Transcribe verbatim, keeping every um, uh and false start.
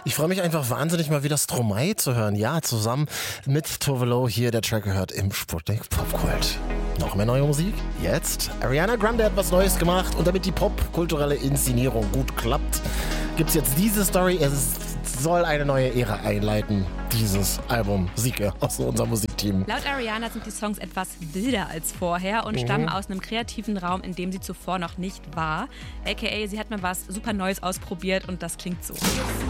Ich freue mich einfach wahnsinnig mal wieder Stromae zu hören. Ja, zusammen mit Tove Lo hier der Track gehört im Sputnik Popkult. Noch mehr neue Musik? Jetzt. Ariana Grande hat was Neues gemacht und damit die popkulturelle Inszenierung gut klappt, gibt's jetzt diese Story. Es soll eine neue Ära einleiten. Dieses Album Sieke aus unserem Musikteam. Laut Ariana sind die Songs etwas wilder als vorher und mhm. stammen aus einem kreativen Raum, in dem sie zuvor noch nicht war. A K A, sie hat mal was super Neues ausprobiert und das klingt so.